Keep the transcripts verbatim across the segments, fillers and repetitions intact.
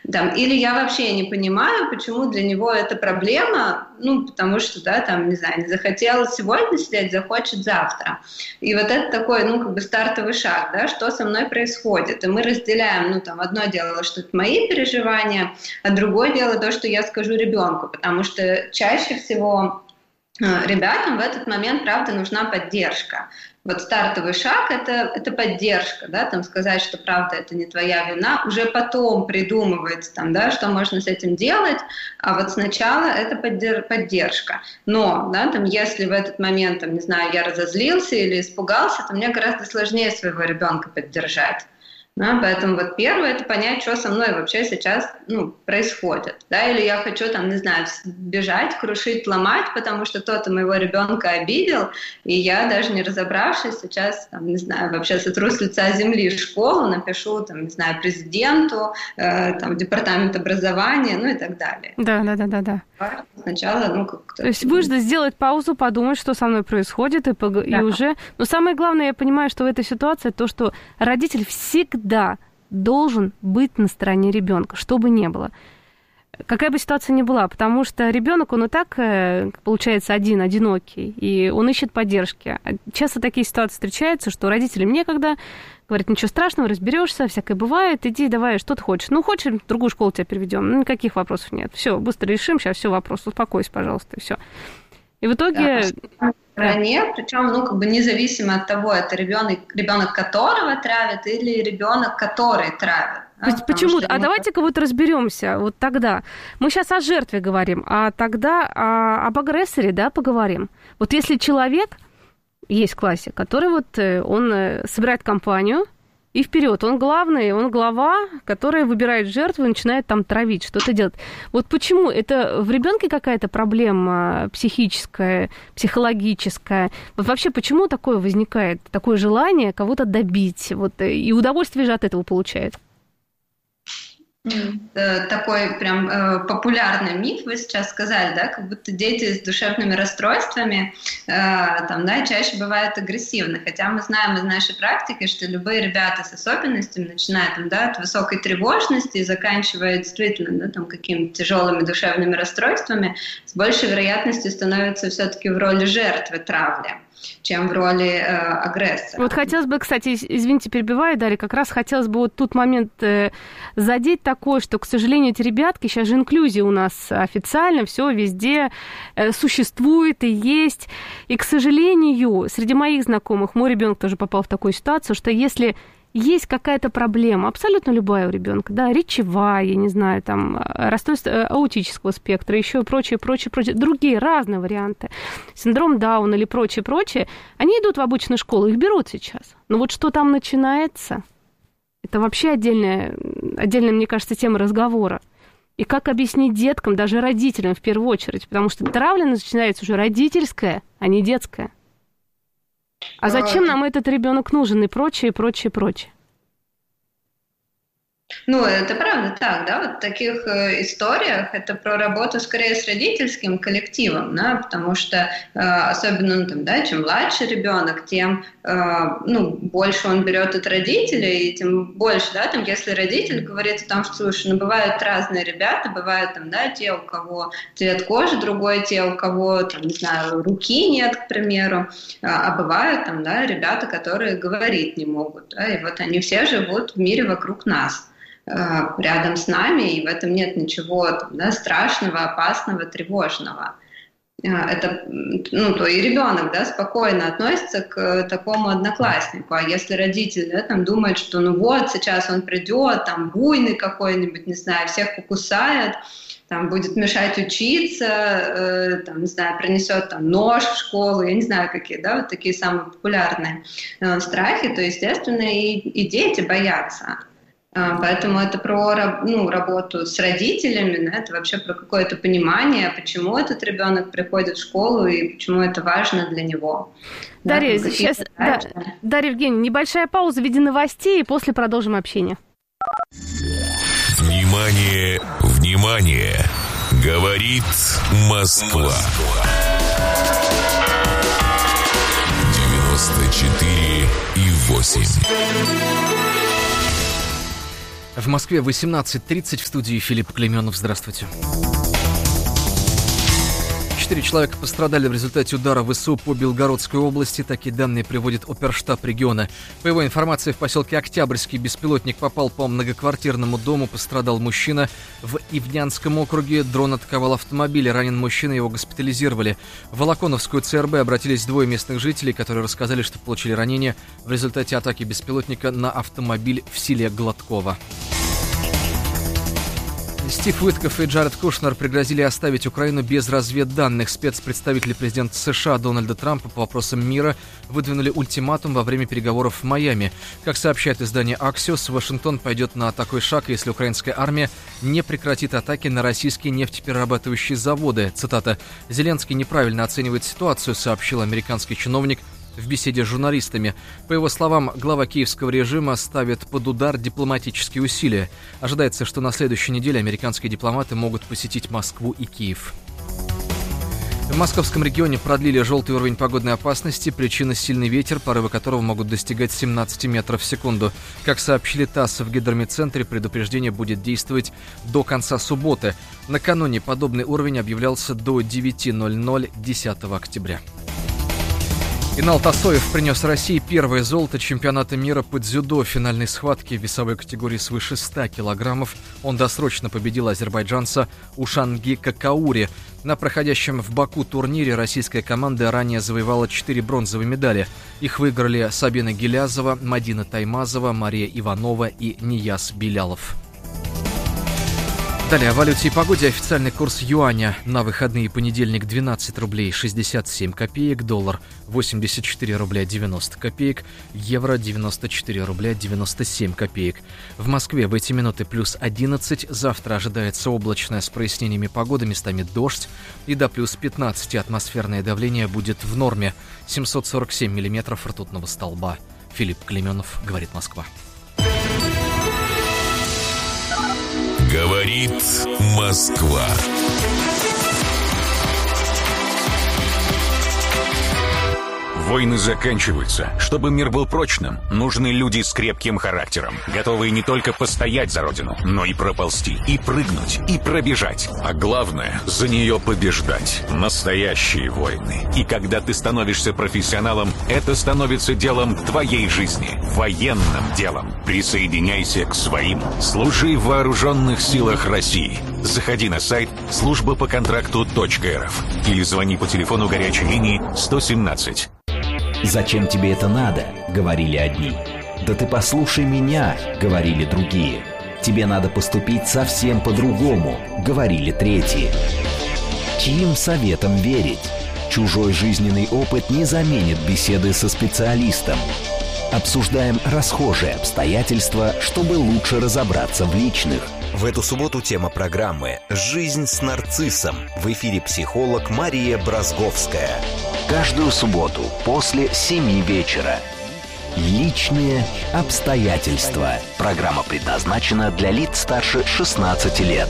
Там, или я вообще не понимаю, почему для него это проблема, ну, потому что, да, там, не знаю, не захотел сегодня сидеть, захочет завтра. И вот это такой, ну, как бы стартовый шаг, да, что со мной происходит. И мы разделяем, ну, там, одно дело, что это мои переживания, а другое дело то, что я скажу ребенку, потому что чаще всего ребятам в этот момент, правда, нужна поддержка. Вот стартовый шаг это, — это поддержка, да, там сказать, что правда это не твоя вина, уже потом придумывается, там, да, что можно с этим делать, а вот сначала это поддержка. Но, да, там, если в этот момент, там, не знаю, я разозлился или испугался, то мне гораздо сложнее своего ребенка поддержать. Да, поэтому вот первое — это понять, что со мной вообще сейчас, ну, происходит. Да, или я хочу, там, не знаю, бежать, крушить, ломать, потому что кто-то моего ребенка обидел, и я, даже не разобравшись, сейчас, там, не знаю, вообще сотру с лица земли школу, напишу, там, не знаю, президенту, э, там, департамент образования, ну и так далее. Да, да, да, да, да. Сначала, ну, как-то... То есть выждать, сделать паузу, подумать, что со мной происходит, и, пог... да. и уже... Но самое главное, я понимаю, что в этой ситуации то, что родитель всегда да, должен быть на стороне ребенка, что бы ни было. Какая бы ситуация ни была, потому что ребенок, он и так, получается, один, одинокий, и он ищет поддержки. Часто такие ситуации встречаются, что родителям некогда, говорят, ничего страшного, разберешься, всякое бывает, иди, давай, что ты хочешь. Ну, хочешь, в другую школу тебя переведем, ну, никаких вопросов нет. Все, быстро решим, сейчас все, вопрос, успокойся, пожалуйста, и все. И в итоге... Да. Стране, причем, ну, как бы независимо от того, это ребенок, ребенок которого травят или ребенок, который травит. Да? Почему? А давайте-ка вот разберемся. Вот тогда мы сейчас о жертве говорим, а тогда о, об агрессоре, да, поговорим. Вот если человек есть в классе, который вот он собирает компанию и вперед, он главный, он глава, который выбирает жертву и начинает там травить, что-то делать. Вот почему? Это в ребенке какая-то проблема психическая, психологическая? Вот вообще почему такое возникает, такое желание кого-то добить? Вот, и удовольствие же от этого получает? Такой прям э, популярный миф вы сейчас сказали, да, как будто дети с душевными расстройствами э, там, да, чаще бывают агрессивны, хотя мы знаем из нашей практики, что любые ребята с особенностями, начиная там, да, от высокой тревожности и заканчивая действительно, да, там, какими-то тяжелыми душевными расстройствами, с большей вероятностью становятся все-таки в роли жертвы травли, чем в роли э, агрессора. Вот хотелось бы, кстати, извините, перебиваю, Дарья, как раз хотелось бы вот тут момент э, задеть такой, что, к сожалению, эти ребятки, сейчас же инклюзия у нас официально, все везде э, существует и есть. И, к сожалению, среди моих знакомых, мой ребенок тоже попал в такую ситуацию, что если есть какая-то проблема, абсолютно любая у ребенка, да, речевая, я не знаю, там, расстройство аутического спектра, еще прочее, прочее, прочее, другие разные варианты, синдром Дауна или прочее, прочее, они идут в обычную школу, их берут сейчас. Но вот что там начинается, это вообще отдельная, отдельная, мне кажется, тема разговора. И как объяснить деткам, даже родителям в первую очередь, потому что травля начинается уже родительская, а не детская. А зачем нам этот ребенок нужен и прочее, прочее, прочее? Ну, это правда так, да, вот в таких э, историях это про работу скорее с родительским коллективом, да, потому что э, особенно, ну, там, да, чем младше ребенок, тем, э, ну, больше он берет от родителей, и тем больше, да, там, если родитель говорит о том, что, слушай, ну, бывают разные ребята, бывают, там, да, те, у кого цвет кожи другой, те, у кого, там, не знаю, руки нет, к примеру, а, а бывают, там, да, ребята, которые говорить не могут, да, и вот они все живут в мире вокруг нас, рядом с нами, и в этом нет ничего там, да, страшного, опасного, тревожного. Это, ну, то и ребенок, да, спокойно относится к такому однокласснику. А если родитель, да, там, думает, что ну вот, сейчас он придет, там, буйный какой-нибудь, не знаю, всех покусает, там, будет мешать учиться, э, там, не знаю, принесет там, нож в школу, я не знаю, какие, да, вот такие самые популярные э, страхи, то, естественно, и, и дети боятся. Поэтому это про, ну, работу с родителями, да, это вообще про какое-то понимание, почему этот ребенок приходит в школу и почему это важно для него. Дарья, да, сейчас, да, Дарья Евгеньевна, небольшая пауза в виде новостей, и после продолжим общение. Внимание, внимание! Говорит Москва. девяносто четыре и восемь. В Москве восемнадцать тридцать, в студии Филипп Клейменов. Здравствуйте. Четыре человека пострадали в результате удара ВСУ по Белгородской области. Такие данные приводит оперштаб региона. По его информации, в поселке Октябрьский беспилотник попал по многоквартирному дому. Пострадал мужчина. В Ивнянском округе дрон атаковал автомобиль. Ранен мужчина, его госпитализировали. В Волоконовскую ЦРБ обратились двое местных жителей, которые рассказали, что получили ранения в результате атаки беспилотника на автомобиль в селе Гладково. Стив Уиткоф и Джаред Кушнер пригрозили оставить Украину без разведданных. Спецпредставители президента США Дональда Трампа по вопросам мира выдвинули ультиматум во время переговоров в Майами. Как сообщает издание Axios, Вашингтон пойдет на такой шаг, если украинская армия не прекратит атаки на российские нефтеперерабатывающие заводы. Цитата: «Зеленский неправильно оценивает ситуацию», сообщил американский чиновник в беседе с журналистами. По его словам, глава киевского режима ставит под удар дипломатические усилия. Ожидается, что на следующей неделе американские дипломаты могут посетить Москву и Киев. В московском регионе продлили желтый уровень погодной опасности. Причина — сильный ветер, порывы которого могут достигать семнадцать метров в секунду. Как сообщили ТАСС в гидрометцентре, предупреждение будет действовать до конца субботы. Накануне подобный уровень объявлялся до девяти ноль-ноль десятого октября. Инал Тасоев принес России первое золото чемпионата мира по дзюдо. В финальной схватке в весовой категории свыше ста килограммов он досрочно победил азербайджанца Ушанги Какаури. На проходящем в Баку турнире российская команда ранее завоевала четыре бронзовые медали. Их выиграли Сабина Гилязова, Мадина Таймазова, Мария Иванова и Нияз Белялов. Далее о валюте и погоде. Официальный курс юаня на выходные: понедельник двенадцать рублей шестьдесят семь копеек, доллар восемьдесят четыре рубля девяносто копеек, евро девяносто четыре рубля девяносто семь копеек. В Москве в эти минуты плюс одиннадцать, завтра ожидается облачная с прояснениями погоды, местами дождь, и до плюс пятнадцать атмосферное давление будет в норме. семьсот сорок семь миллиметров ртутного столба. Филипп Клейменов, говорит Москва. Говорит Москва. Войны заканчиваются. Чтобы мир был прочным, нужны люди с крепким характером, готовые не только постоять за родину, но и проползти, и прыгнуть, и пробежать. А главное, за нее побеждать. Настоящие войны. И когда ты становишься профессионалом, это становится делом твоей жизни. Военным делом. Присоединяйся к своим. Служи в вооруженных силах России. Заходи на сайт служба по контракту точка эр эф или звони по телефону горячей линии сто семнадцать. «Зачем тебе это надо?» — говорили одни. «Да ты послушай меня!» — говорили другие. «Тебе надо поступить совсем по-другому!» — говорили третьи. Чьим советам верить? Чужой жизненный опыт не заменит беседы со специалистом. Обсуждаем расхожие обстоятельства, чтобы лучше разобраться в личных. В эту субботу тема программы «Жизнь с нарциссом». В эфире психолог Мария Бразговская. Каждую субботу после семи вечера. Личные обстоятельства. Программа предназначена для лиц старше шестнадцати лет.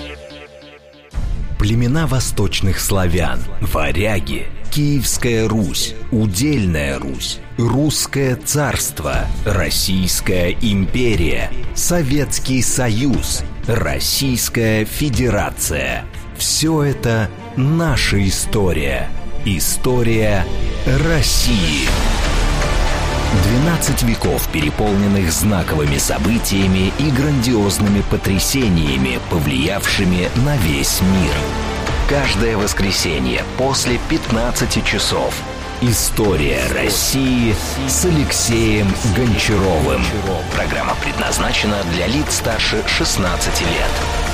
Племена восточных славян, варяги, Киевская Русь, Удельная Русь, Русское царство, Российская империя, Советский Союз, Российская Федерация. Все это наша история. История России. двенадцать веков, переполненных знаковыми событиями и грандиозными потрясениями, повлиявшими на весь мир. Каждое воскресенье после пятнадцати часов. История России с Алексеем Гончаровым. Программа предназначена для лиц старше шестнадцати лет.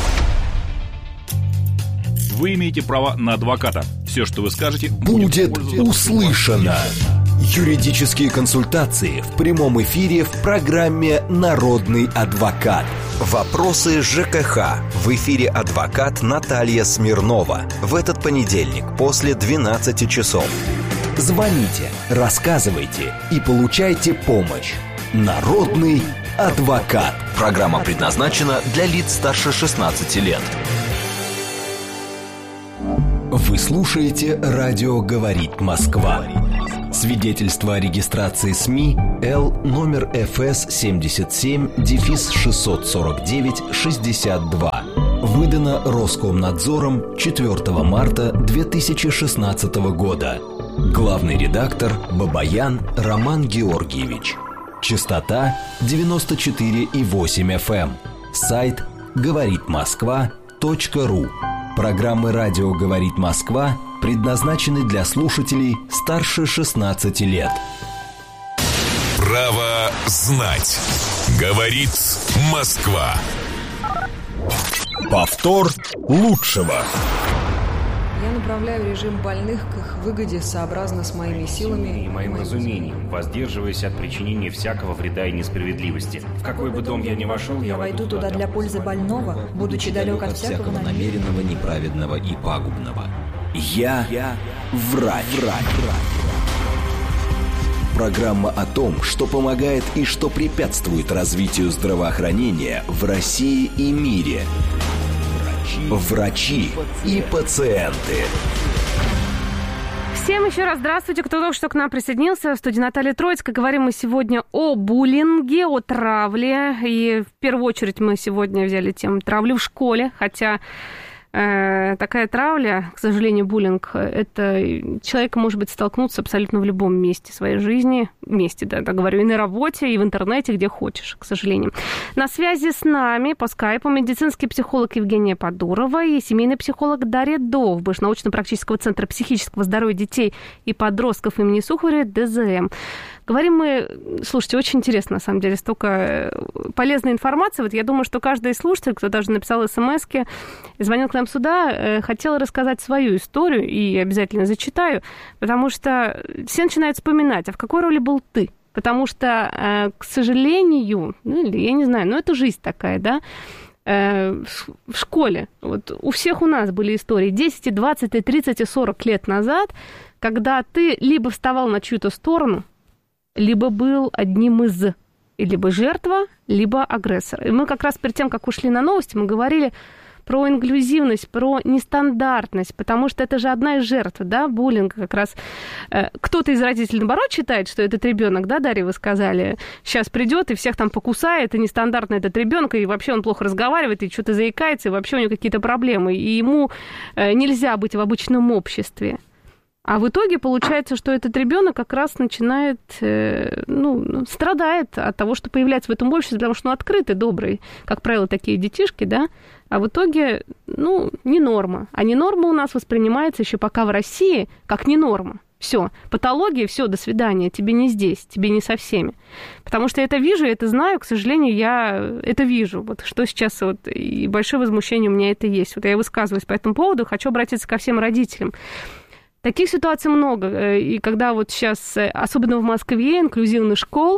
Вы имеете право на адвоката. Все, что вы скажете, будет услышано. Юридические консультации в прямом эфире в программе «Народный адвокат». Вопросы ЖКХ. В эфире адвокат Наталья Смирнова. В этот понедельник после двенадцати часов. Звоните, рассказывайте и получайте помощь. «Народный адвокат». Программа предназначена для лиц старше шестнадцати лет. Вы слушаете «Радио говорит Москва». Свидетельство о регистрации СМИ Л номер эф эс семьдесят семь шестьсот сорок девять шестьдесят два. Выдано Роскомнадзором четвёртого марта две тысячи шестнадцатого года. Главный редактор Бабаян Роман Георгиевич. Частота девяносто четыре и восемь эф эм. Сайт говорит москва точка ру. Программы «Радио говорит Москва» предназначены для слушателей старше шестнадцати лет. Право знать. Говорит Москва. Повтор лучшего. Я направляю режим больных к их выгоде сообразно с моими силами и моим разумением, воздерживаясь от причинения всякого вреда и несправедливости. В какой бы дом я ни вошел, я войду туда для пользы больного, будучи далек от всякого намеренного, неправедного и пагубного. Я, я врач. врач. Программа о том, что помогает и что препятствует развитию здравоохранения в России и мире. Врачи и пациенты. Всем еще раз здравствуйте, кто только что к нам присоединился. В студии Наталья Троицкая. Говорим мы сегодня о буллинге, о травле. И в первую очередь мы сегодня взяли тему травли в школе, хотя... Такая травля, к сожалению, буллинг, это человек может быть столкнуться абсолютно в любом месте своей жизни, месте, да, так говорю, и на работе, и в интернете, где хочешь, к сожалению. На связи с нами по скайпу медицинский психолог Евгения Подурова и семейный психолог Дарья Довбыш, научно-практического центра психического здоровья детей и подростков имени Сухаря, дэ зэ эм. Говорим мы, слушайте, очень интересно, на самом деле, столько полезной информации. Вот я думаю, что каждый слушатель, кто даже написал смс-ки, звонил к нам сюда, хотел рассказать свою историю, и обязательно зачитаю, потому что все начинают вспоминать, а в какой роли был ты? Потому что, к сожалению, ну, или я не знаю, но это жизнь такая, да, в школе, вот у всех у нас были истории десять, двадцать, тридцать, сорок лет назад, когда ты либо вставал на чью-то сторону, либо был одним из, либо жертва, либо агрессор. И мы как раз перед тем, как ушли на новости, мы говорили про инклюзивность, про нестандартность, потому что это же одна из жертв, да, буллинга как раз. Кто-то из родителей, наоборот, считает, что этот ребенок, да, Дарья, вы сказали, сейчас придет и всех там покусает, и нестандартный этот ребенок, и вообще он плохо разговаривает, и что-то заикается, и вообще у него какие-то проблемы, и ему нельзя быть в обычном обществе. А в итоге получается, что этот ребенок как раз начинает, ну, страдает от того, что появляется в этом обществе, потому что он открытый, добрый, как правило, такие детишки, да, а в итоге, ну, не норма. А не норма у нас воспринимается еще пока в России как не норма. Все, патология, все, до свидания, тебе не здесь, тебе не со всеми. Потому что я это вижу, я это знаю, к сожалению, я это вижу. Вот что сейчас, вот, и большое возмущение у меня это есть. Вот я высказываюсь по этому поводу, хочу обратиться ко всем родителям. Таких ситуаций много, и когда вот сейчас, особенно в Москве, инклюзивных школ,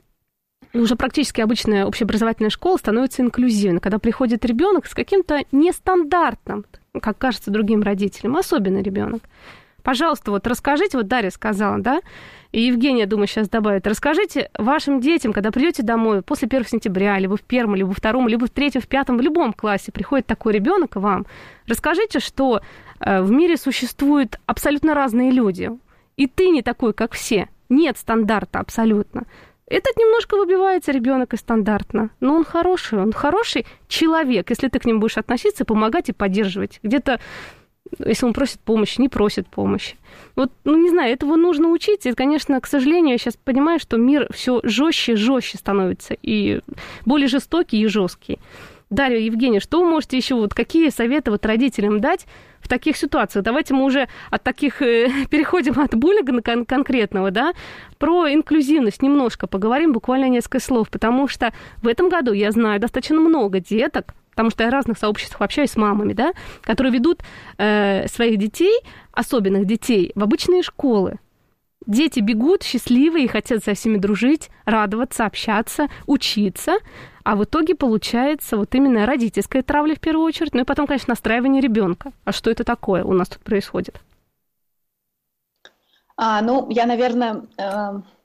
уже практически обычная общеобразовательная школа становится инклюзивной, когда приходит ребенок с каким-то нестандартным, как кажется другим родителям, особенно ребенок. Пожалуйста, вот расскажите, вот Дарья сказала, да, и Евгения, думаю, сейчас добавит, расскажите вашим детям, когда придете домой после первого сентября, либо в первом, либо во втором, либо в третьем, в пятом, в любом классе приходит такой ребенок к вам, расскажите, что в мире существуют абсолютно разные люди, и ты не такой, как все, нет стандарта абсолютно. Этот немножко выбивается ребенок из стандартно, но он хороший, он хороший человек, если ты к нему будешь относиться, помогать и поддерживать. Где-то, если он просит помощи, не просит помощи. Вот, ну, не знаю, этого нужно учиться. И, конечно, к сожалению, я сейчас понимаю, что мир все жестче и жестче становится, и более жестокий и жесткий. Дарья, Евгения, что вы можете еще, вот какие советы вот родителям дать в таких ситуациях? Давайте мы уже от таких э, переходим от буллинга кон- конкретного, да, про инклюзивность немножко поговорим, буквально несколько слов, потому что в этом году я знаю достаточно много деток, потому что я в разных сообществах общаюсь с мамами, да, которые ведут э, своих детей, особенных детей, в обычные школы. Дети бегут счастливые и хотят со всеми дружить, радоваться, общаться, учиться, а в итоге получается вот именно родительская травля в первую очередь, ну и потом, конечно, настраивание ребенка. А что это такое у нас тут происходит? А, ну, я, наверное, э,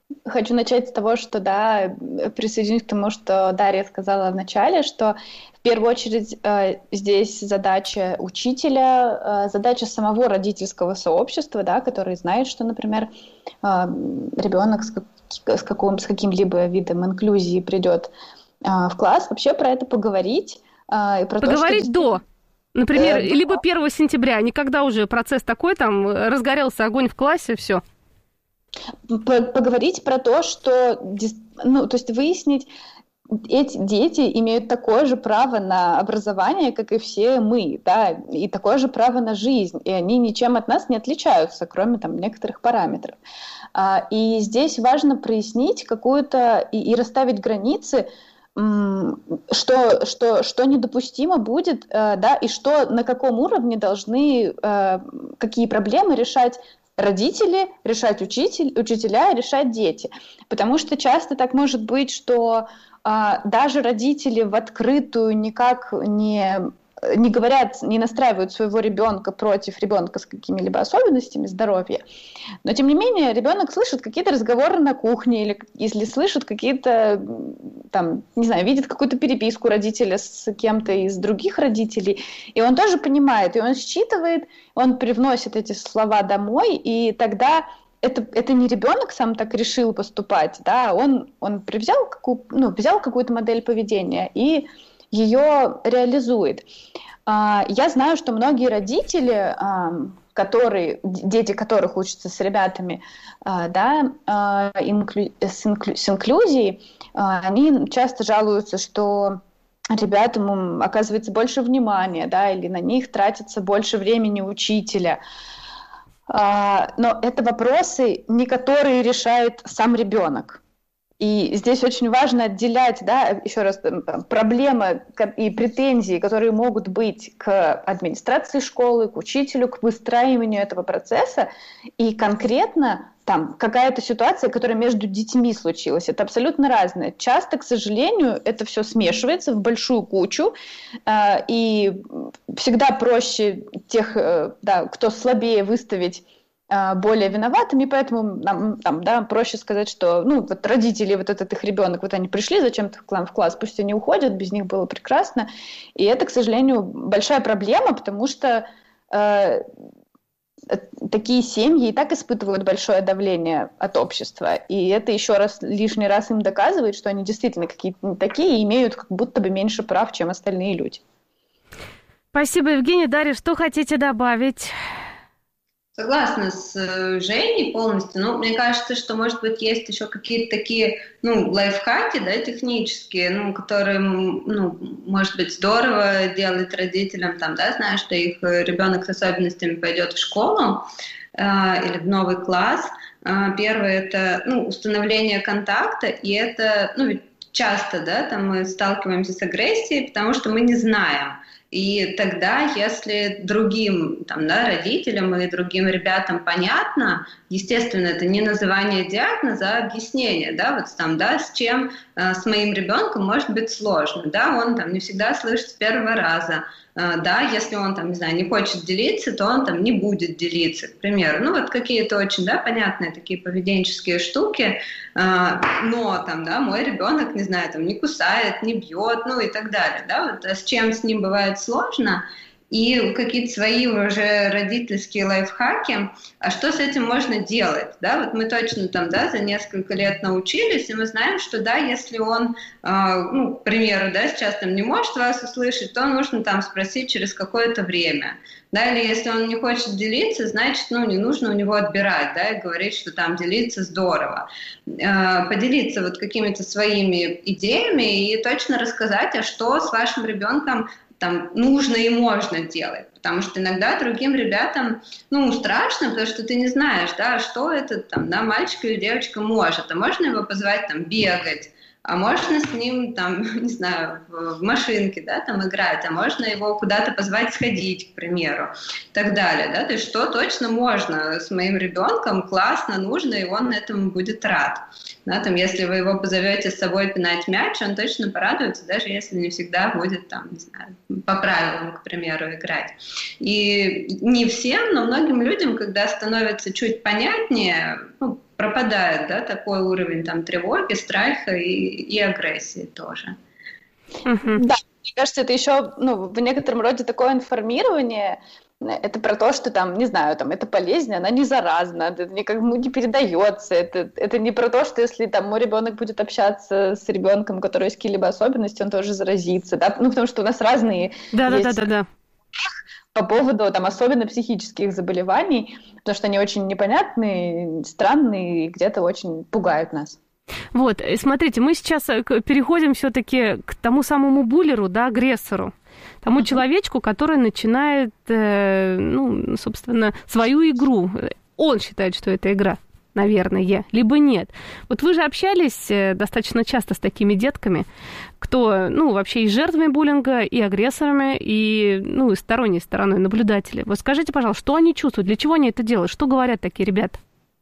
Хочу начать с того, что, да, присоединюсь к тому, что Дарья сказала в начале, что в первую очередь здесь задача учителя, задача самого родительского сообщества, да, который знает, что, например, ребенок с, с, каким, с каким-либо видом инклюзии придет в класс, вообще про это поговорить. И про поговорить то, что... до, например, э, либо первого сентября, никогда уже процесс такой, там, разгорелся огонь в классе, все. Поговорить про то, что, ну, то есть выяснить, эти дети имеют такое же право на образование, как и все мы, да, и такое же право на жизнь, и они ничем от нас не отличаются, кроме там некоторых параметров. И здесь важно прояснить какую-то и, и расставить границы, что, что, что недопустимо будет, да, и что на каком уровне должны, какие проблемы решать родители, решать учитель, учителя, решать дети. Потому что часто так может быть, что а, даже родители в открытую никак не, не говорят, не настраивают своего ребенка против ребенка с какими-либо особенностями здоровья. Но тем не менее ребенок слышит какие-то разговоры на кухне или если слышит какие-то, там, не знаю, видит какую-то переписку родителя с кем-то из других родителей, и он тоже понимает, и он считывает, он привносит эти слова домой, и тогда это, это не ребенок сам так решил поступать, да, он, он взял, какую, ну, взял какую-то модель поведения и ее реализует. Я знаю, что многие родители, которые, дети которых учатся с ребятами, да, инклю, с, инклю, с инклюзией, они часто жалуются, что ребятам оказывается больше внимания, да, или на них тратится больше времени учителя. Но это вопросы, не которые решает сам ребенок. И здесь очень важно отделять, да, еще раз, проблемы и претензии, которые могут быть к администрации школы, к учителю, к выстраиванию этого процесса, и конкретно там какая-то ситуация, которая между детьми случилась. Это абсолютно разное. Часто, к сожалению, это все смешивается в большую кучу, и всегда проще тех, да, кто слабее, выставить более виноватыми, поэтому нам там, да, проще сказать, что ну, вот родители, вот этот их ребенок, вот они пришли зачем-то в класс, пусть они уходят, без них было прекрасно. И это, к сожалению, большая проблема, потому что э, такие семьи и так испытывают большое давление от общества. И это еще раз, лишний раз им доказывает, что они действительно какие-то не такие и имеют как будто бы меньше прав, чем остальные люди. Спасибо, Евгения. Дарья, что хотите добавить? Согласна с Женей полностью, но мне кажется, что, может быть, есть еще какие-то такие, ну, лайфхаки, да, технические, ну, которые, ну, может быть, здорово делать родителям, там, да, зная, что их ребенок с особенностями пойдет в школу э, или в новый класс. Э, первое – это, ну, установление контакта, и это, ну, ведь часто, да, там мы сталкиваемся с агрессией, потому что мы не знаем. И тогда, если другим там, да, родителям и другим ребятам понятно, естественно, это не называние диагноза, а объяснение, да, вот там, да, с чем э, с моим ребенком может быть сложно, да, он там не всегда слышит с первого раза, э, да, если он там, не знаю, не хочет делиться, то он там не будет делиться, к примеру, ну вот какие-то очень, да, понятные такие поведенческие штуки, э, но там, да, мой ребенок, не знаю, там не кусает, не бьет, ну и так далее, да, вот, а с чем с ним бывает сложно, и какие-то свои уже родительские лайфхаки, а что с этим можно делать, да, вот мы точно там, да, за несколько лет научились, и мы знаем, что, да, если он, э, ну, к примеру, да, сейчас там не может вас услышать, то нужно там спросить через какое-то время, да, или если он не хочет делиться, значит, ну, не нужно у него отбирать, да, и говорить, что там делиться здорово, э, поделиться вот какими-то своими идеями и точно рассказать, а что с вашим ребенком там нужно и можно делать, потому что иногда другим ребятам, ну, страшно, потому что ты не знаешь, да, что этот там, да, мальчик или девочка может, а можно его позвать там бегать, а можно с ним там, не знаю, в машинке, да, там играть, а можно его куда-то позвать сходить, к примеру, и так далее, да, то есть что точно можно с моим ребенком, классно, нужно, и он этому будет рад, да, там, если вы его позовете с собой пинать мяч, он точно порадуется, даже если не всегда будет там, не знаю, по правилам, к примеру, играть. И не всем, но многим людям, когда становится чуть понятнее, ну, пропадает, да, такой уровень там тревоги, страха и, и агрессии тоже. Uh-huh. Да, мне кажется, это еще, ну, в некотором роде такое информирование. Это про то, что там, не знаю, там, эта болезнь, она не заразна, это никому не передается. Это, это не про то, что если там мой ребенок будет общаться с ребенком, у которого есть какие-либо особенности, он тоже заразится, да, ну, потому что у нас разные да, есть... да, да, да, да. По поводу там особенно психических заболеваний, потому что они очень непонятные, странные и где-то очень пугают нас. Вот, смотрите, мы сейчас переходим все-таки к тому самому буллеру, да, агрессору. Тому uh-huh. человечку, который начинает, э, ну, собственно, свою игру. Он считает, что это игра, наверное, либо нет. Вот вы же общались достаточно часто с такими детками, кто, ну, вообще и жертвами буллинга, и агрессорами, и, ну, и сторонней стороной, наблюдатели. Вот скажите, пожалуйста, что они чувствуют, для чего они это делают, что говорят такие ребята?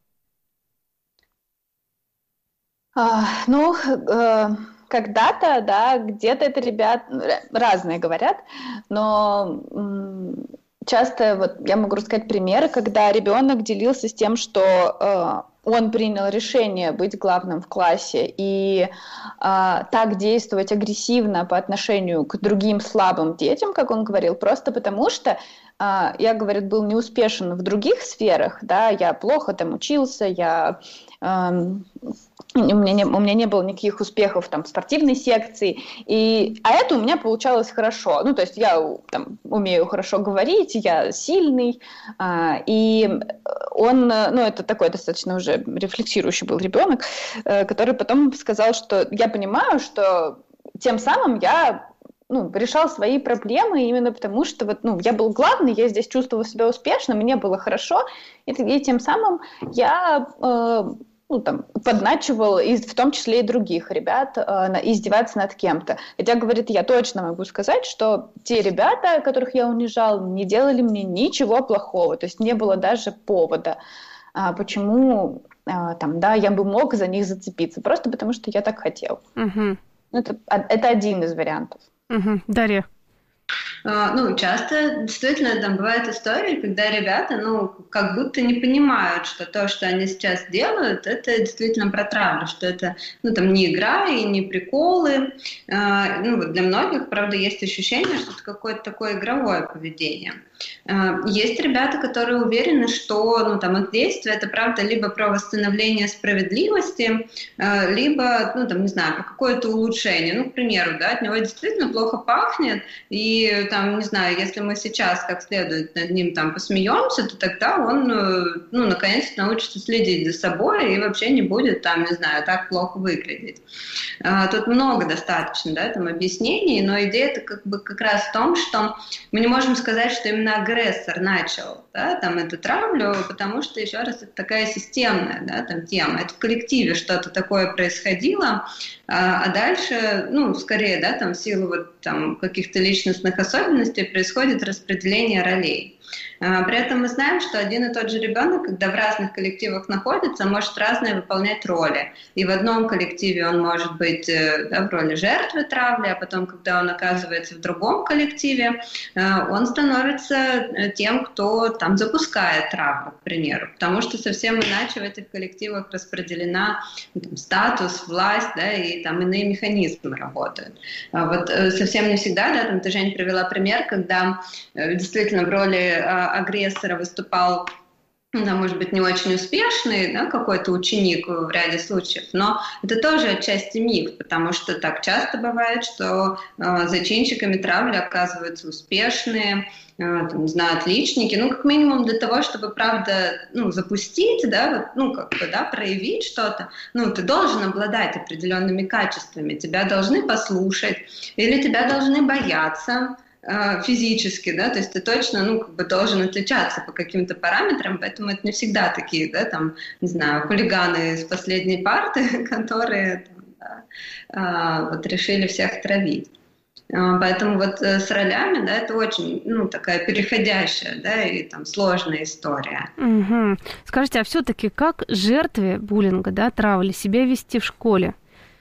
А, ну, э... когда-то, да, где-то это ребят разные говорят, но м- часто вот я могу рассказать примеры, когда ребенок делился с тем, что э, он принял решение быть главным в классе и э, так действовать агрессивно по отношению к другим слабым детям, как он говорил, просто потому что э, я, говорит, был неуспешен в других сферах, да, я плохо там учился, я... Э, У меня, не, у меня не было никаких успехов там, в спортивной секции, и, а это у меня получалось хорошо. Ну, то есть я там, умею хорошо говорить, я сильный, а, и он, ну, это такой достаточно уже рефлексирующий был ребенок, который потом сказал, что я понимаю, что тем самым я ну, решал свои проблемы именно потому, что вот, ну, я был главный, я здесь чувствовал себя успешным, мне было хорошо, и, и тем самым я... Э, ну, там, подначивал, и в том числе и других ребят, э, издеваться над кем-то. Хотя, говорит, я точно могу сказать, что те ребята, которых я унижал, не делали мне ничего плохого, то есть не было даже повода, э, почему э, там, да, я бы мог за них зацепиться, просто потому что я так хотел. Угу. Это, это один из вариантов. Угу. Дарья. Ну, часто действительно там бывают истории, когда ребята, ну, как будто не понимают, что то, что они сейчас делают, это действительно про травлю, что это, ну, там, не игра и не приколы. Ну, вот для многих, правда, есть ощущение, что это какое-то такое игровое поведение. Есть ребята, которые уверены, что, ну, там, их действия — это, правда, либо про восстановление справедливости, либо, ну, там, не знаю, про какое-то улучшение. Ну, к примеру, да, от него действительно плохо пахнет, и, там, не знаю, если мы сейчас как следует над ним там посмеемся, то тогда он, ну, наконец-то научится следить за собой и вообще не будет, там, не знаю, так плохо выглядеть. Тут много достаточно, да, там, объяснений, но идея-то как бы как раз в том, что мы не можем сказать, что именно агрессор начал, да, там, эту травлю, потому что, еще раз, это такая системная, да, там, тема. Это в коллективе что-то такое происходило, а, а дальше, ну, скорее, да, там, в силу вот, там, каких-то личностных особенностей происходит распределение ролей. При этом мы знаем, что один и тот же ребенок, когда в разных коллективах находится, может разные выполнять роли. И в одном коллективе он может быть, да, в роли жертвы травли, а потом, когда он оказывается в другом коллективе, он становится тем, кто там запускает травлю, к примеру. Потому что совсем иначе в этих коллективах распределена там, статус, власть, да, и там иные механизмы работают. Вот совсем не всегда, да, там ты, Жень, привела пример, когда действительно в роли агрессора выступал, да, может быть, не очень успешный, да, какой-то ученик в ряде случаев, но это тоже отчасти миф, потому что так часто бывает, что э, зачинщиками травли оказываются успешные, э, там, не знаю, отличники, ну, как минимум для того, чтобы, правда, ну, запустить, да, вот, ну, как бы, да, проявить что-то, ну, ты должен обладать определенными качествами, тебя должны послушать или тебя должны бояться, физически, да, то есть ты точно, ну, как бы должен отличаться по каким-то параметрам, поэтому это не всегда такие, да, там, не знаю, хулиганы с последней парты, которые там, да, вот решили всех травить. Поэтому вот с ролями, да, это очень, ну, такая переходящая, да, и там сложная история. Угу. Скажите, а все-таки как жертве буллинга, да, травли себя вести в школе?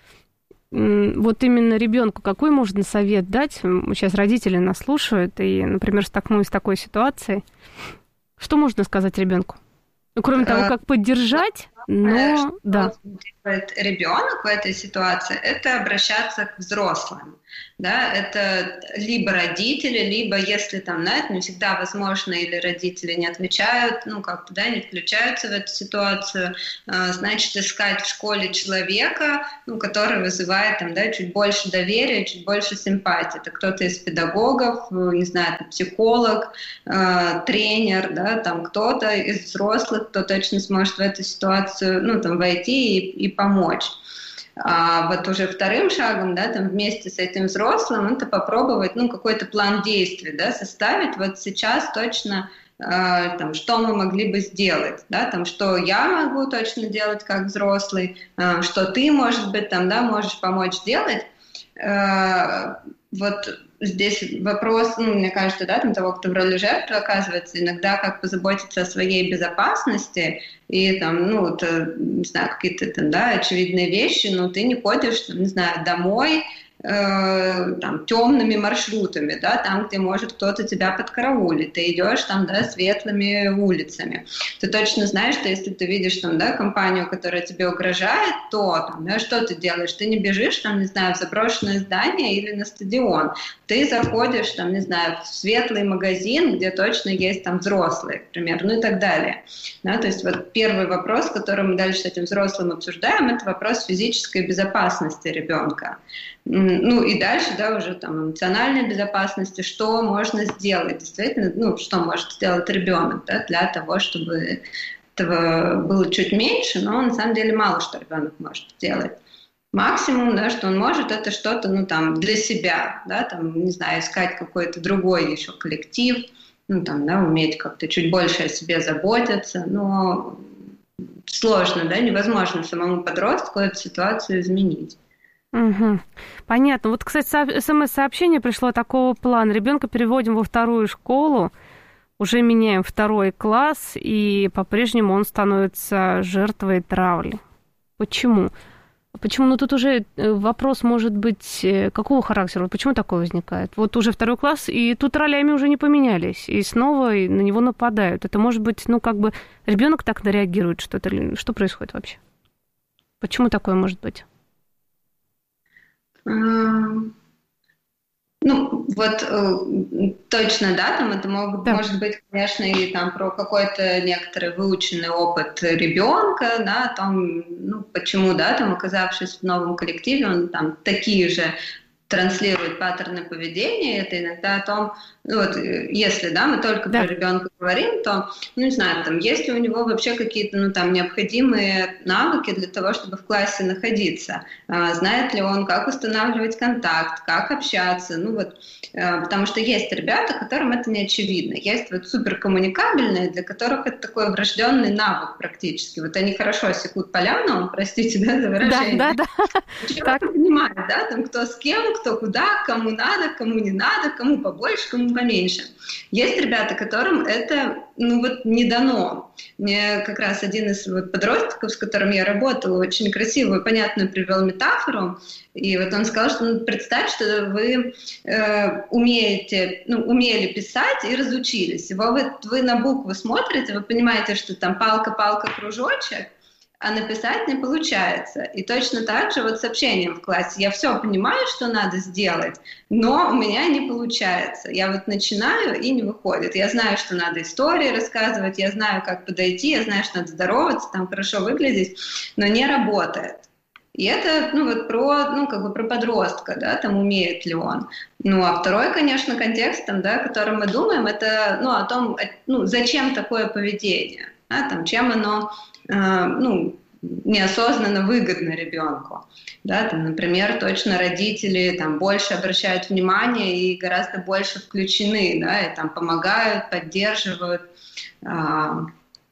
Вот именно ребенку какой можно совет дать? Сейчас родители нас слушают, и, например, столкнулись с такой ситуацией. Что можно сказать ребенку? Ну, кроме того, как поддержать, Но, да. Ребенок в этой ситуации – это обращаться к взрослым. Да, это либо родители, либо если там, да, это не всегда возможно, или родители не отвечают, ну, как-то, да, не включаются в эту ситуацию, значит, искать в школе человека, ну, который вызывает там, да, чуть больше доверия, чуть больше симпатии. Это кто-то из педагогов, не знаю, там, психолог, тренер, да, там кто-то из взрослых, кто точно сможет в эту ситуацию, ну, там, войти и, и помочь. А вот уже вторым шагом, да, там вместе с этим взрослым, это попробовать, ну, какой-то план действий, да, составить вот сейчас точно, э, там, что мы могли бы сделать, да, там, что я могу точно делать как взрослый, э, что ты, может быть, там, да, можешь помочь делать. Э, вот здесь вопрос, ну, мне кажется, да, там, того, кто в роли жертвы оказывается, иногда как позаботиться о своей безопасности и там, ну, вот, не знаю, какие-то там, да, очевидные вещи, но ты не ходишь, там, не знаю, домой э, там, темными маршрутами, да, там, где может кто-то тебя подкараулить, ты идешь там, да, светлыми улицами. Ты точно знаешь, что если ты видишь там, да, компанию, которая тебе угрожает, то там, да, что ты делаешь? Ты не бежишь там, не знаю, в заброшенное здание или на стадион. Ты заходишь там, не знаю, в светлый магазин, где точно есть там взрослые, к примеру, ну и так далее. Да, то есть вот первый вопрос, который мы дальше с этим взрослым обсуждаем, это вопрос физической безопасности ребенка. Ну и дальше, да, уже там эмоциональной безопасности, что можно сделать, действительно, ну, что может сделать ребенок, да, для того, чтобы этого было чуть меньше, но на самом деле мало что ребенок может сделать. Максимум, да, что он может, это что-то, ну, там, для себя, да, там, не знаю, искать какой-то другой еще коллектив, ну, там, да, уметь как-то чуть больше о себе заботиться, но сложно, да, невозможно самому подростку эту ситуацию изменить. Угу. Понятно. Вот, кстати, смс-сообщение пришло такого плана. Ребенка переводим во вторую школу, уже меняем второй класс, и по-прежнему он становится жертвой травли. Почему? Почему? Ну, тут уже вопрос может быть какого характера? Почему такое возникает? Вот уже второй класс, и тут ролями уже не поменялись, и снова на него нападают. Это может быть, ну, как бы ребенок так реагирует, что-то, что происходит вообще? Почему такое может быть? Ну, вот э, точно, да, там это могут, да. может быть, конечно, и там про какой-то некоторый выученный опыт ребенка, да, о том, ну, почему, да, там, оказавшись в новом коллективе, он там такие же транслирует паттерны поведения, это иногда о том, ну вот, если, да, мы только да. про ребенка говорим, то, ну, не знаю, там, есть ли у него вообще какие-то, ну, там, необходимые навыки для того, чтобы в классе находиться, а, знает ли он, как устанавливать контакт, как общаться, ну, вот, а, потому что есть ребята, которым это не очевидно, есть вот суперкоммуникабельные, для которых это такой врожденный навык практически, вот они хорошо секут поляну, простите, да, за выражение, да, да, да. Так понимают, да, там, кто с кем, кто куда, кому надо, кому не надо, кому побольше, кому поменьше. Есть ребята, которым это, ну вот, не дано. Мне как раз один из вот подростков, с которым я работала, очень красивую, понятную привел метафору. И вот он сказал, что, ну, представь, что вы э, умеете, ну, умели писать и разучились. И вы, вы на буквы смотрите, вы понимаете, что там палка-палка, кружочек, а написать не получается. И точно так же вот с общением в классе. Я все понимаю, что надо сделать, но у меня не получается. Я вот начинаю и не выходит. Я знаю, что надо истории рассказывать, я знаю, как подойти, я знаю, что надо здороваться, там хорошо выглядеть, но не работает. И это, ну, вот про, ну, как бы про подростка, да, там, умеет ли он. Ну, а второй, конечно, контекст, там, да, о котором мы думаем, это, ну, о том, ну, зачем такое поведение, да, там, чем оно, э, ну, неосознанно выгодно ребенку. Да, там, например, точно родители там больше обращают внимание и гораздо больше включены, да, и там помогают, поддерживают, э, там,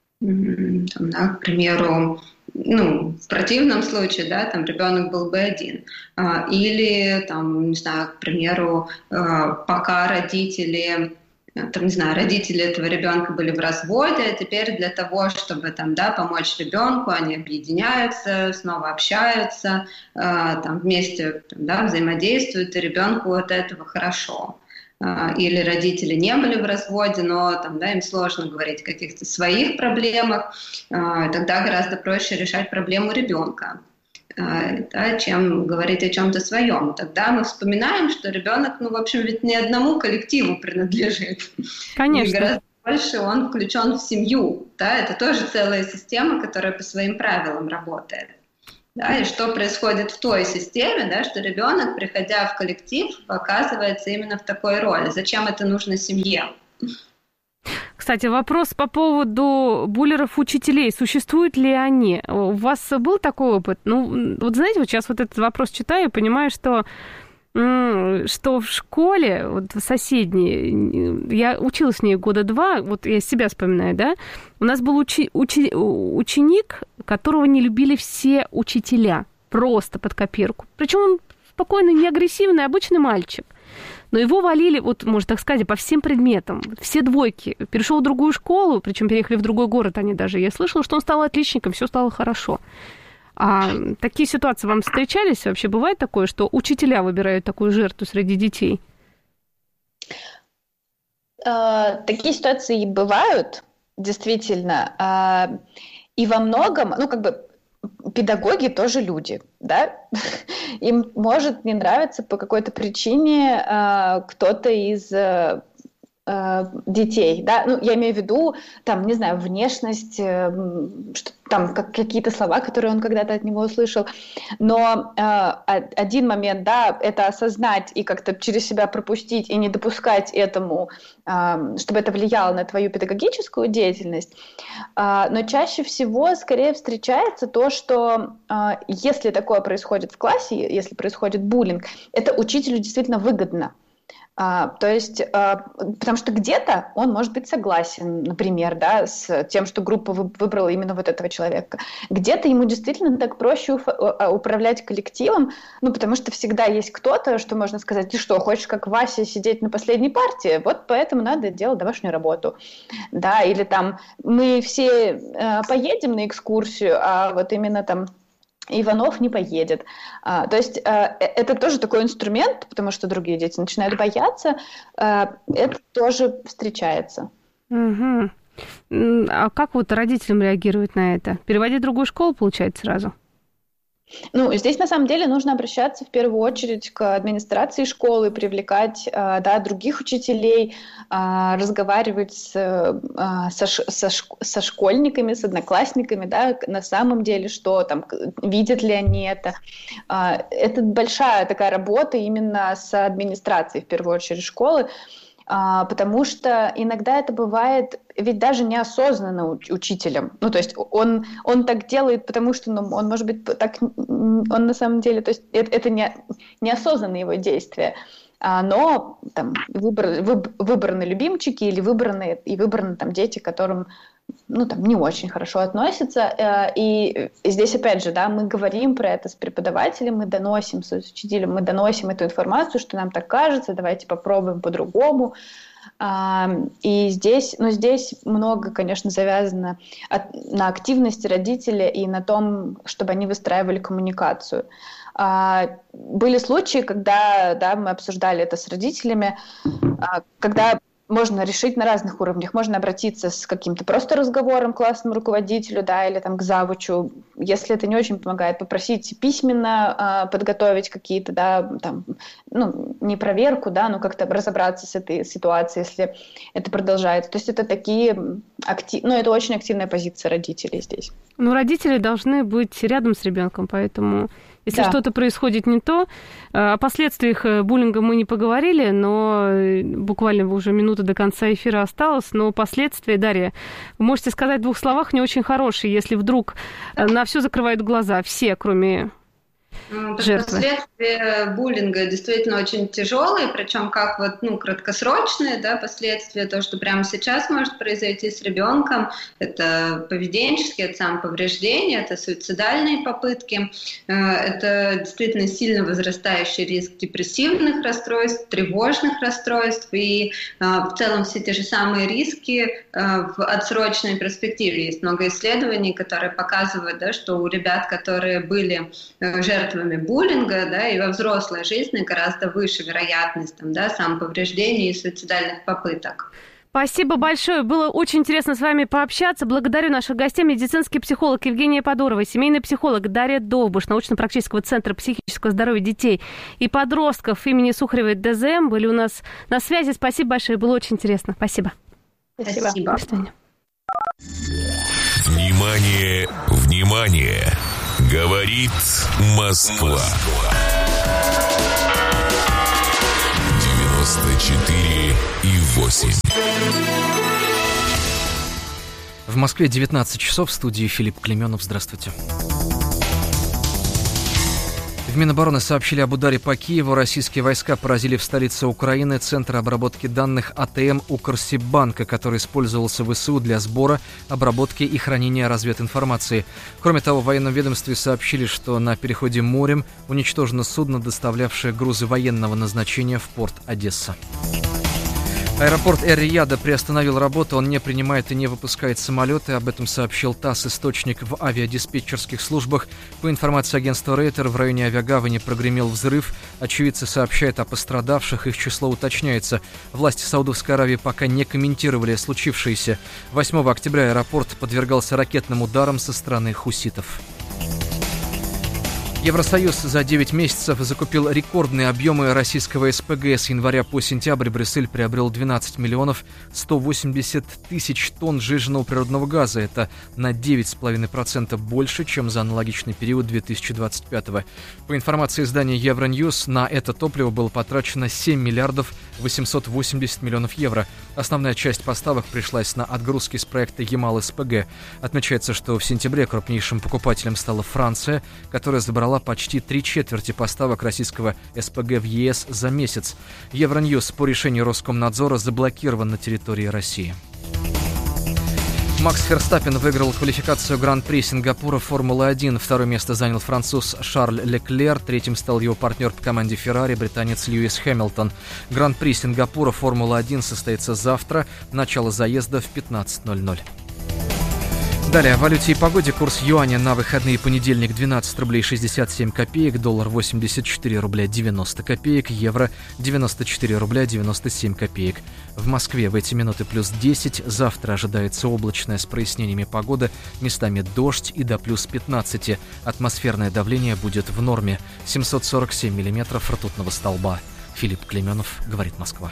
да, к примеру, ну, в противном случае, да, там ребенок был бы один. А, или, там, не знаю, к примеру, а, пока родители, там, не знаю, родители этого ребенка были в разводе, а теперь для того, чтобы там, да, помочь ребенку, они объединяются, снова общаются, а, там, вместе там, да, взаимодействуют, и ребенку от этого хорошо. или родители не были в разводе, но там, да, им сложно говорить о каких-то своих проблемах, тогда гораздо проще решать проблему ребенка, да, чем говорить о чем-то своем. Тогда мы вспоминаем, что ребенок, ну, в общем, ведь не одному коллективу принадлежит. Конечно. И гораздо больше он включен в семью. Да, это тоже целая система, которая по своим правилам работает. Да, и что происходит в той системе, да, что ребенок, приходя в коллектив, оказывается именно в такой роли. Зачем это нужно семье? Кстати, вопрос по поводу буллеров-учителей. Существуют ли они? У вас был такой опыт? Ну, вот знаете, вот сейчас вот этот вопрос читаю и понимаю, что, что в школе, вот в соседней, я училась в ней года два, вот я себя вспоминаю, да, у нас был учи, учи, ученик, которого не любили все учителя, просто под копирку. Причем он спокойный, не агрессивный, обычный мальчик. Но его валили, вот, можно так сказать, по всем предметам. Все двойки. Перешел в другую школу, причем переехали в другой город они даже. Я слышала, что он стал отличником, все стало хорошо. А такие ситуации вам встречались? Вообще бывает такое, что учителя выбирают такую жертву среди детей? Такие ситуации бывают, действительно. И во многом, ну, как бы, педагоги тоже люди, да? Им может не нравиться по какой-то причине э, кто-то из э, э, детей, да? Ну, я имею в виду, там, не знаю, внешность, э, что, там, как, какие-то слова, которые он когда-то от него услышал. Но э, один момент, да, это осознать и как-то через себя пропустить и не допускать этому, э, чтобы это влияло на твою педагогическую деятельность. Э, но чаще всего скорее встречается то, что э, если такое происходит в классе, если происходит буллинг, это учителю действительно выгодно. А, то есть, а, потому что где-то он может быть согласен, например, да, с тем, что группа выбрала именно вот этого человека. Где-то ему действительно так проще управлять коллективом, ну, потому что всегда есть кто-то, что можно сказать: ты что, хочешь как Вася сидеть на последней партии? Вот поэтому надо делать домашнюю работу. Да, или там мы все э, поедем на экскурсию, а вот именно там Иванов не поедет. А, то есть а, это тоже такой инструмент, потому что другие дети начинают бояться. А, это тоже встречается. Угу. А как вот родителям реагировать на это? Переводить в другую школу, получается, сразу? Ну, здесь на самом деле нужно обращаться в первую очередь к администрации школы, привлекать, да, других учителей, разговаривать с, со, со, со школьниками, с одноклассниками, да, на самом деле, что там, видят ли они это. Это большая такая работа именно с администрацией, в первую очередь, школы, потому что иногда это бывает ведь даже неосознанно учителем. Ну, то есть он, он так делает, потому что ну, он, может быть, так, он на самом деле, то есть это, это не, неосознанные его действия, но там выбор, выбраны любимчики или выбраны, и выбраны там дети, которым ну, там, не очень хорошо относятся. И здесь, опять же, да, мы говорим про это с преподавателем, мы доносим с учителем, мы доносим эту информацию, что нам так кажется, давайте попробуем по-другому. И здесь, ну, здесь много, конечно, завязано от, на активности родителей и на том, чтобы они выстраивали коммуникацию. Были случаи, когда да, мы обсуждали это с родителями, когда можно решить на разных уровнях. Можно обратиться с каким-то просто разговором к классному руководителю, да, или там к завучу. Если это не очень помогает, попросить письменно э, подготовить какие-то, да, там, ну, не проверку, да, но как-то разобраться с этой ситуацией, если это продолжается. То есть это такие актив... ну, это очень активная позиция родителей здесь. Ну, родители должны быть рядом с ребенком, поэтому если да. что-то происходит не то, о последствиях буллинга мы не поговорили, но буквально уже минута до конца эфира осталось, но последствия, Дарья, вы можете сказать в двух словах, не очень хорошие, если вдруг на все закрывают глаза, все, кроме Ну, жертвы. Последствия буллинга действительно очень тяжелые, причем как вот, ну, краткосрочные, да, последствия, то, что прямо сейчас может произойти с ребенком, это поведенческие, это самоповреждения, это суицидальные попытки, это действительно сильно возрастающий риск депрессивных расстройств, тревожных расстройств, и в целом все те же самые риски в отсрочной перспективе. Есть много исследований, которые показывают, да, что у ребят, которые были жертвами жертвами буллинга, да, и во взрослой жизни гораздо выше вероятность там, да, самоповреждений и суицидальных попыток. Спасибо большое. Было очень интересно с вами пообщаться. Благодарю наших гостей. Медицинский психолог Евгения Подорова, семейный психолог Дарья Довбуш, научно-практического центра психического здоровья детей и подростков имени Сухаревой ДЗМ были у нас на связи. Спасибо большое. Было очень интересно. Спасибо. Спасибо. Спасибо. До свидания. Внимание, внимание! Говорит Москва. девяносто четыре и восемь. В Москве девятнадцать часов, в студии Филипп Клеменов. Здравствуйте. В Минобороны сообщили об ударе по Киеву. Российские войска поразили в столице Украины центр обработки данных А Т М Укрсиббанка, который использовался в ВСУ для сбора, обработки и хранения развединформации. Кроме того, в военном ведомстве сообщили, что на переходе морем уничтожено судно, доставлявшее грузы военного назначения в порт Одесса. Аэропорт Эр-Рияда приостановил работу, он не принимает и не выпускает самолеты. Об этом сообщил ТАСС, источник в авиадиспетчерских службах. По информации агентства Рейтер, в районе авиагавани прогремел взрыв. Очевидцы сообщают о пострадавших, их число уточняется. Власти Саудовской Аравии пока не комментировали случившееся. восьмого октября аэропорт подвергался ракетным ударам со стороны хуситов. Евросоюз за девять месяцев закупил рекордные объемы российского эс пэ гэ. С января по сентябрь Брюссель приобрел двенадцать миллионов сто восемьдесят тысяч тонн сжиженного природного газа. Это на девять целых пять десятых процента больше, чем за аналогичный период две тысячи двадцать пятого. По информации издания Евроньюз, на это топливо было потрачено семь миллиардов восемьсот восемьдесят миллионов евро. Основная часть поставок пришлась на отгрузки с проекта Ямал эс пэ гэ. Отмечается, что в сентябре крупнейшим покупателем стала Франция, которая забрала почти три четверти поставок российского эс пэ гэ в е эс за месяц. Евроньюз по решению Роскомнадзора заблокирован на территории России. Макс Ферстаппен выиграл квалификацию Гран-при Сингапура Формулы один. Второе место занял француз Шарль Леклер. Третьим стал его партнер по команде Феррари, британец Льюис Хэмилтон. Гран-при Сингапура Формула один состоится завтра. Начало заезда в пятнадцать ноль ноль. Далее о валюте и погоде. Курс юаня на выходные: понедельник двенадцать рублей шестьдесят семь копеек, доллар восемьдесят четыре рубля девяносто копеек, евро девяносто четыре рубля девяносто семь копеек. В Москве в эти минуты плюс десять. Завтра ожидается облачная с прояснениями погода, местами дождь и до плюс пятнадцати. Атмосферное давление будет в норме. семьсот сорок семь миллиметров ртутного столба. Филипп Клеменов, говорит Москва.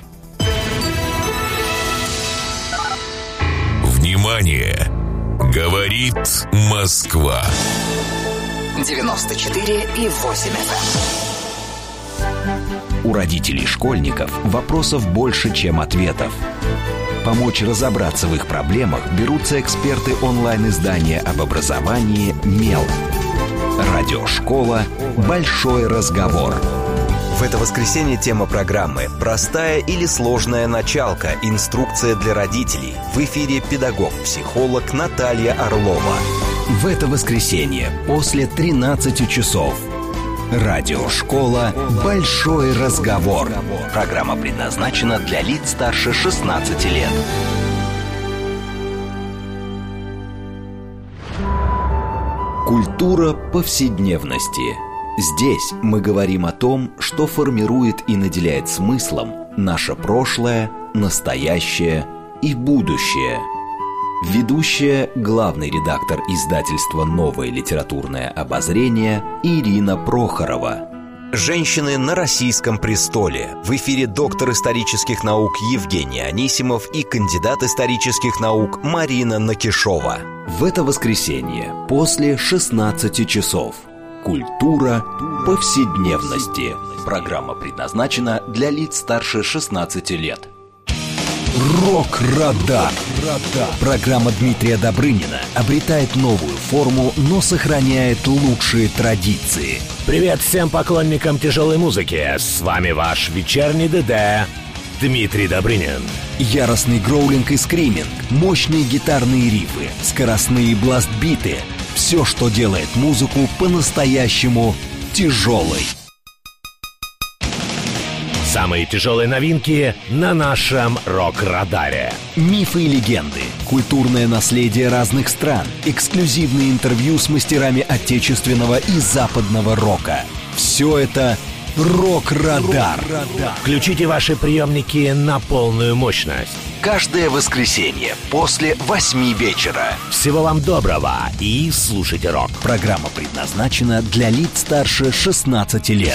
Внимание! Говорит Москва. девяносто четыре и восемь эф эм. У родителей школьников вопросов больше, чем ответов. Помочь разобраться в их проблемах берутся эксперты онлайн-издания об образовании «Мел». Радиошкола «Большой разговор». В это воскресенье тема программы «Простая или сложная началка. Инструкция для родителей». В эфире педагог-психолог Наталья Орлова. В это воскресенье после тринадцати часов. Радиошкола «Большой разговор». Программа предназначена для лиц старше шестнадцати лет. Культура повседневности. Здесь мы говорим о том, что формирует и наделяет смыслом наше прошлое, настоящее и будущее. Ведущая, главный редактор издательства «Новое литературное обозрение» Ирина Прохорова. Женщины на российском престоле. В эфире доктор исторических наук Евгений Анисимов и кандидат исторических наук Марина Накишова. В это воскресенье после шестнадцати часов. Культура повседневности. Программа предназначена для лиц старше шестнадцати лет. Рок-радар. Программа Дмитрия Добрынина обретает новую форму, но сохраняет лучшие традиции. Привет всем поклонникам тяжелой музыки. С вами ваш вечерний ДД Дмитрий Добрынин. Яростный гроулинг и скриминг, мощные гитарные рифы, скоростные бласт-биты. Все, что делает музыку по-настоящему тяжелой. Самые тяжелые новинки на нашем рок-радаре. Мифы и легенды, культурное наследие разных стран, эксклюзивные интервью с мастерами отечественного и западного рока. Все это «Рок-радар». Включите ваши приемники на полную мощность. Каждое воскресенье после восьми вечера. Всего вам доброго и слушайте рок. Программа предназначена для лиц старше шестнадцати лет.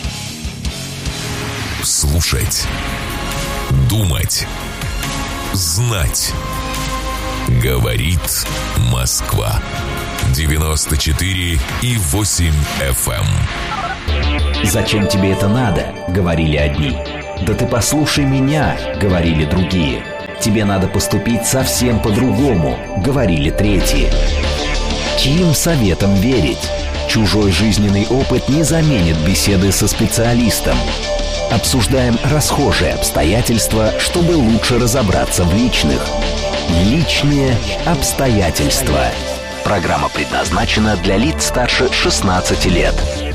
Слушать, думать, знать. Говорит Москва. девяносто четыре и восемь эф эм. «Зачем тебе это надо?» — говорили одни. «Да ты послушай меня!» — говорили другие. «Тебе надо поступить совсем по-другому!» — говорили третьи. Чьим советом верить? Чужой жизненный опыт не заменит беседы со специалистом. Обсуждаем расхожие обстоятельства, чтобы лучше разобраться в личных. Личные обстоятельства. Программа предназначена для лиц старше шестнадцати лет.